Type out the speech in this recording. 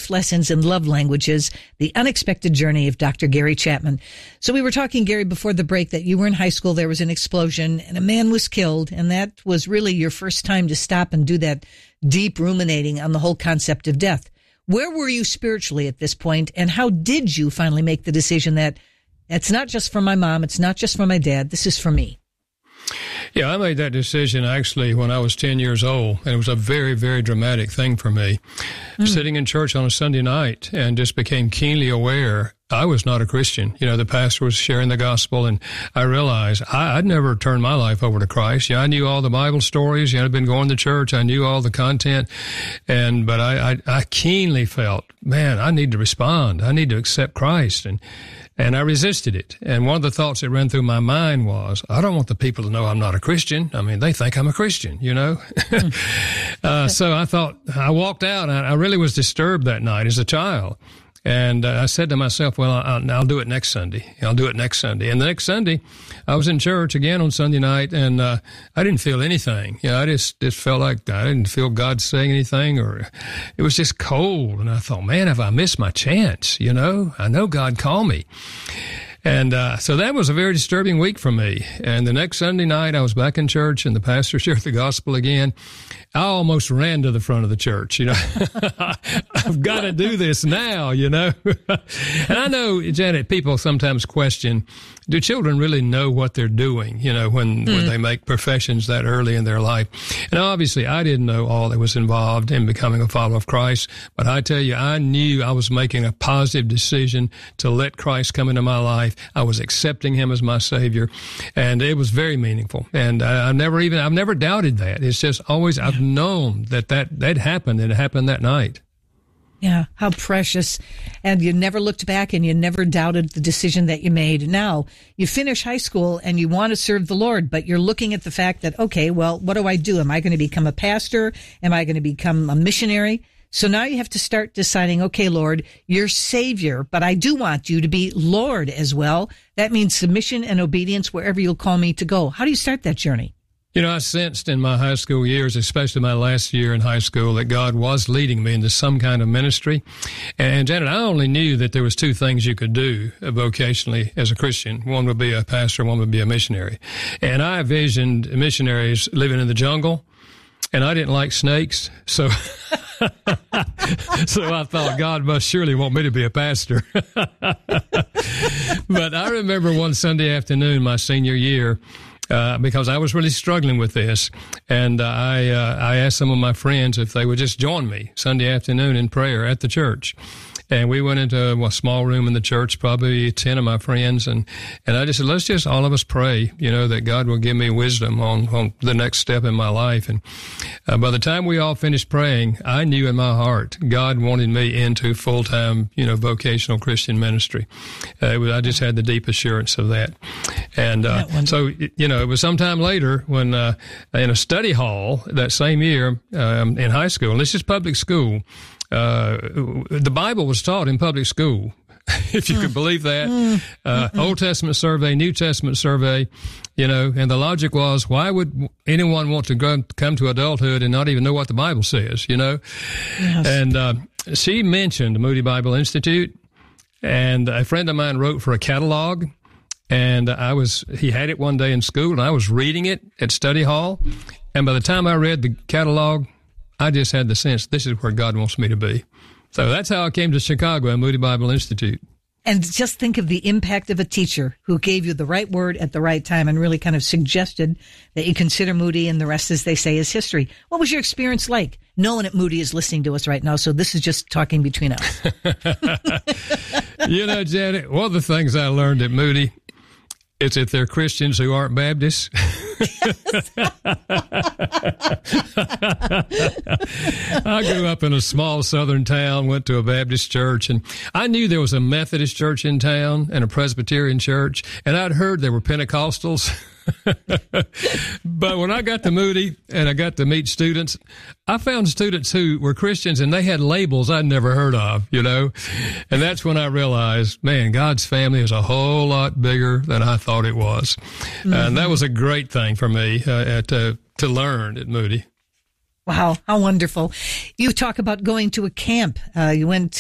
Life Lessons in Love Languages, The Unexpected Journey of Dr. Gary Chapman. So we were talking, Gary, before the break that you were in high school, there was an explosion, and a man was killed, and that was really your first time to stop and do that deep ruminating on the whole concept of death. Where were you spiritually at this point, and how did you finally make the decision that it's not just for my mom, it's not just for my dad, this is for me? Yeah, I made that decision actually when I was 10 years old, and it was a very, very dramatic thing for me. Sitting in church on a Sunday night and just became keenly aware I was not a Christian. You know, the pastor was sharing the gospel, and I realized I'd never turned my life over to Christ. I knew all the Bible stories. I'd been going to church. I knew all the content, but I keenly felt, man, I need to respond. I need to accept Christ, and I resisted it. And one of the thoughts that ran through my mind was, I don't want the people to know I'm not a Christian. I mean, they think I'm a Christian, you know. So I thought, I walked out, and I really was disturbed that night as a child. And I said to myself, well, I'll do it next Sunday. I'll do it next Sunday. And the next Sunday, I was in church again on Sunday night, and I didn't feel anything. I just felt like I didn't feel God saying anything, or it was just cold. And I thought, man, have I missed my chance? I know God called me. And so that was a very disturbing week for me. And the next Sunday night, I was back in church, and the pastor shared the gospel again. I almost ran to the front of the church, I've got to do this now, And I know, Janet, people sometimes question, do children really know what they're doing, when they make professions that early in their life? And obviously, I didn't know all that was involved in becoming a follower of Christ, but I tell you, I knew I was making a positive decision to let Christ come into my life. I was accepting him as my Savior, and it was very meaningful. And I've never doubted that. It's just always, I've known that happened, and it happened that night. Yeah, how precious. And you never looked back, and you never doubted the decision that you made. Now, you finish high school and you want to serve the Lord, but you're looking at the fact that, okay, well, what do I do? Am I going to become a pastor? Am I going to become a missionary? So now you have to start deciding, okay, Lord, you're Savior, but I do want you to be Lord as well. That means submission and obedience wherever you'll call me to go. How do you start that journey? I sensed in my high school years, especially my last year in high school, that God was leading me into some kind of ministry. And Janet, I only knew that there was two things you could do vocationally as a Christian. One would be a pastor, one would be a missionary. And I envisioned missionaries living in the jungle, and I didn't like snakes, so so I thought God must surely want me to be a pastor. But I remember one Sunday afternoon, my senior year, because I was really struggling with this. And I asked some of my friends if they would just join me Sunday afternoon in prayer at the church. And we went into a small room in the church, probably 10 of my friends. And I just said, let's just all of us pray, that God will give me wisdom on the next step in my life. And by the time we all finished praying, I knew in my heart God wanted me into full-time, vocational Christian ministry. I just had the deep assurance of that. And so, it was sometime later when in a study hall that same year in high school, and this is public school, the Bible was taught in public school, if you can believe that. Old Testament survey, New Testament survey, and the logic was, why would anyone want to come to adulthood and not even know what the Bible says, Yes. And she mentioned Moody Bible Institute, and a friend of mine wrote for a catalog, and he had it one day in school, and I was reading it at study hall, and by the time I read the catalog, I just had the sense this is where God wants me to be. So that's how I came to Chicago and Moody Bible Institute. And just think of the impact of a teacher who gave you the right word at the right time and really kind of suggested that you consider Moody, and the rest, as they say, is history. What was your experience like? No one at Moody is listening to us right now, so this is just talking between us. Janet, one of the things I learned at Moody is that they're Christians who aren't Baptists. I grew up in a small southern town, went to a Baptist church, and I knew there was a Methodist church in town and a Presbyterian church, and I'd heard there were Pentecostals. But when I got to Moody and I got to meet students, I found students who were Christians and they had labels I'd never heard of, And that's when I realized, man, God's family is a whole lot bigger than I thought it was. Mm-hmm. And that was a great thing for me to learn at Moody. Wow, how wonderful. You talk about going to a camp. You went